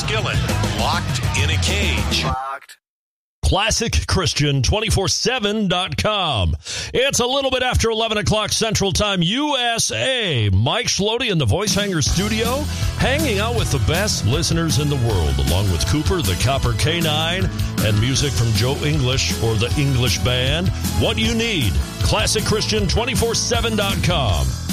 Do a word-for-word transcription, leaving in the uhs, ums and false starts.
Skillet. Locked in a cage. Locked. Classic Christian two forty-seven dot com. It's a little bit after eleven o'clock Central Time, U S A. Mike Schlody in the Voice Hanger studio, hanging out with the best listeners in the world, along with Cooper, the Copper Canine, and music from Joe English or the English Band. What you need, Classic Christian two forty-seven dot com.